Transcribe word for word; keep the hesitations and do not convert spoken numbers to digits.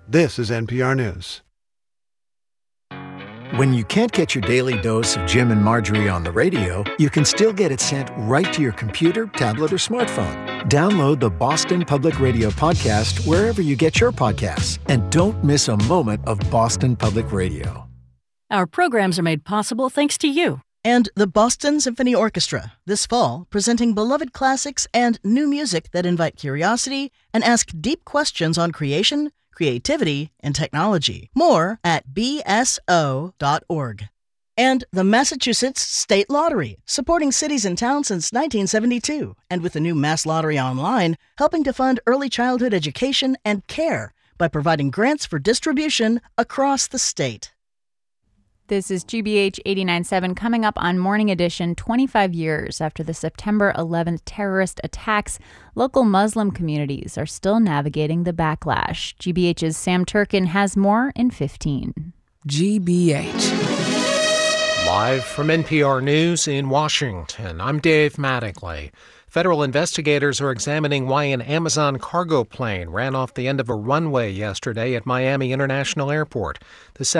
This is N P R News. When you can't get your daily dose of Jim and Marjorie on the radio, you can still get it sent right to your computer, tablet, or smartphone. Download the Boston Public Radio podcast wherever you get your podcasts. And don't miss a moment of Boston Public Radio. Our programs are made possible thanks to you. And the Boston Symphony Orchestra, this fall, presenting beloved classics and new music that invite curiosity and ask deep questions on creation, creativity, and technology. More at b s o dot org. And the Massachusetts State Lottery, supporting cities and towns since nineteen seventy-two, and with the new Mass Lottery Online, helping to fund early childhood education and care by providing grants for distribution across the state. This is G B H eighty-nine point seven coming up on Morning Edition. twenty-five years after the September eleventh terrorist attacks, local Muslim communities are still navigating the backlash. G B H's Sam Turkin has more in fifteen. G B H. Live from N P R News in Washington, I'm Dave Mattingly. Federal investigators are examining why an Amazon cargo plane ran off the end of a runway yesterday at Miami International Airport. The